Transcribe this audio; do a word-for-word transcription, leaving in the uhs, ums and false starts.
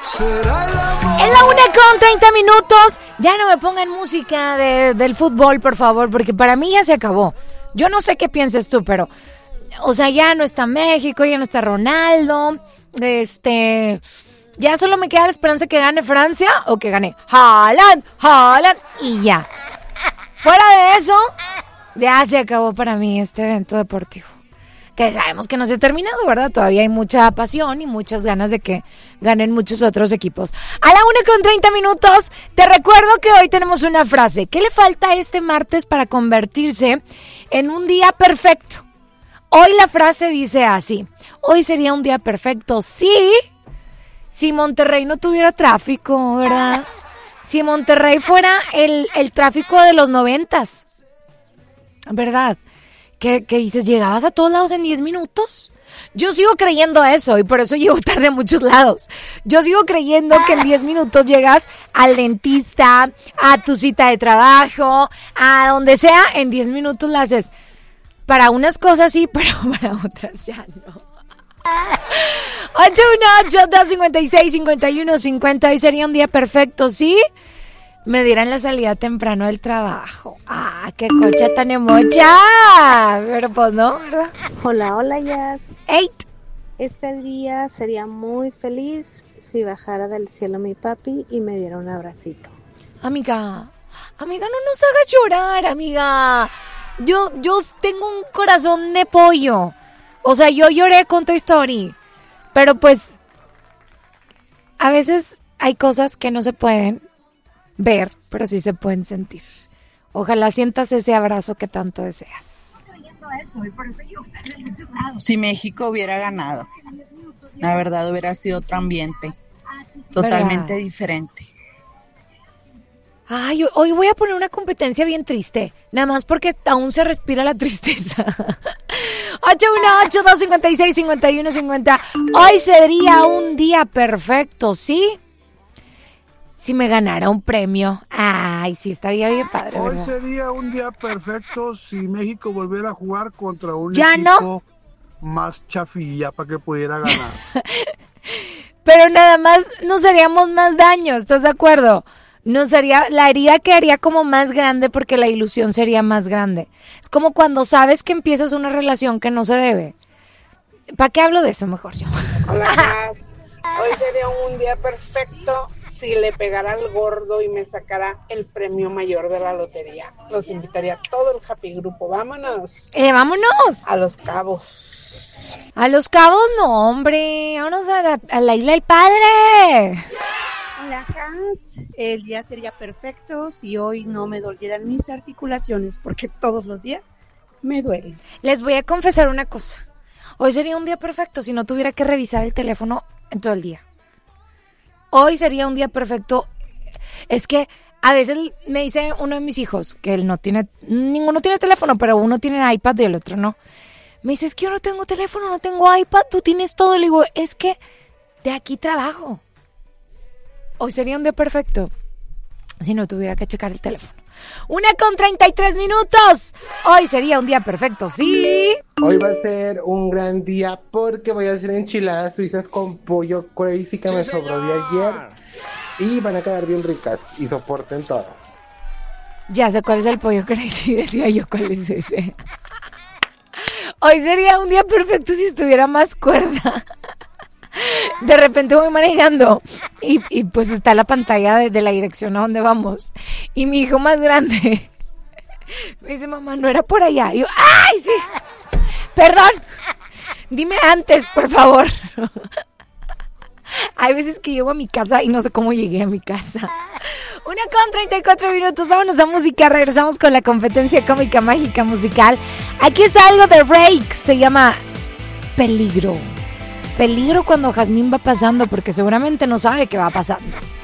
En la una con treinta minutos. Ya no me pongan música de, del fútbol, por favor, porque para mí ya se acabó. Yo no sé qué pienses tú, pero... O sea, ya no está México, ya no está Ronaldo. Este... Ya solo me queda la esperanza que gane Francia o que gane Haaland, Haaland y ya. Fuera de eso, ya se acabó para mí este evento deportivo. Que sabemos que no se ha terminado, ¿verdad? Todavía hay mucha pasión y muchas ganas de que ganen muchos otros equipos. A la una con treinta minutos, te recuerdo que hoy tenemos una frase. ¿Qué le falta este martes para convertirse en un día perfecto? Hoy la frase dice así. Hoy sería un día perfecto, sí, si Monterrey no tuviera tráfico, ¿verdad? Si Monterrey fuera el, el tráfico de los noventas, ¿verdad? ¿Qué, qué dices? ¿Llegabas a todos lados en diez minutos? Yo sigo creyendo eso y por eso llego tarde a muchos lados. Yo sigo creyendo que en diez minutos llegas al dentista, a tu cita de trabajo, a donde sea, en diez minutos la haces. Para unas cosas sí, pero para otras ya no. ocho uno ocho, dos cinco seis, cinco uno cinco cero. Hoy sería un día perfecto, ¿sí? Me dieran la salida temprano del trabajo. ¡Ah, qué cocha tan emocha! Pero pues no, ¿verdad? Hola, hola, Jazz. Eight. Este día sería muy feliz si bajara del cielo mi papi y me diera un abracito. Amiga, amiga, no nos hagas llorar, amiga. Yo, yo tengo un corazón de pollo. O sea, yo lloré con Toy Story. Pero pues, a veces hay cosas que no se pueden ver, pero sí se pueden sentir. Ojalá sientas ese abrazo que tanto deseas. Si México hubiera ganado, la verdad hubiera sido otro ambiente, totalmente ¿verdad? Diferente. Ay, hoy voy a poner una competencia bien triste, nada más porque aún se respira la tristeza. ocho uno ocho, dos cinco seis, cinco uno cinco cero. Hoy sería un día perfecto, ¿sí? Si me ganara un premio. Ay, sí, estaría bien padre, Hoy ¿verdad? sería un día perfecto si México volviera a jugar contra un ¿Ya equipo no? más chafilla para que pudiera ganar. Pero nada más nos haríamos más daño, ¿estás de acuerdo? Nos haría, la herida quedaría como más grande porque la ilusión sería más grande. Es como cuando sabes que empiezas una relación que no se debe. ¿Para qué hablo de eso mejor yo? Hola, Jazz. Hoy sería un día perfecto si le pegara al gordo y me sacara el premio mayor de la lotería. Los invitaría a todo el Happy Grupo. ¡Vámonos! ¡Eh, vámonos! A Los Cabos. A Los Cabos no, hombre. Vámonos a la, a la Isla del Padre. Hola, Hans. El día sería perfecto si hoy no me dolieran mis articulaciones, porque todos los días me duelen. Les voy a confesar una cosa. Hoy sería un día perfecto si no tuviera que revisar el teléfono en todo el día. Hoy sería un día perfecto. Es que a veces me dice uno de mis hijos, que él no tiene, ninguno tiene teléfono, pero uno tiene iPad y el otro no. Me dice, es que yo no tengo teléfono, no tengo iPad, tú tienes todo. Le digo, es que de aquí trabajo. Hoy sería un día perfecto si no tuviera que checar el teléfono. Una con treinta y tres minutos. Hoy sería un día perfecto, ¿sí? Hoy va a ser un gran día porque voy a hacer enchiladas suizas con pollo crazy que sí, me sobró de ayer. Y van a quedar bien ricas y soporten todas. Ya sé cuál es el pollo crazy, decía yo cuál es ese. Hoy sería un día perfecto si estuviera más cuerda. De repente voy manejando y, y pues está la pantalla de, de la dirección a donde vamos. Y mi hijo más grande me dice, mamá, no era por allá. Y yo, ¡ay, sí! Perdón, dime antes, por favor. Hay veces que llego a mi casa y no sé cómo llegué a mi casa. Una con treinta y cuatro minutos, vámonos a música. Regresamos con la competencia cómica mágica musical. Aquí está algo de Rake, se llama Peligro. Peligro cuando Jazmín va pasando, porque seguramente no sabe qué va pasando.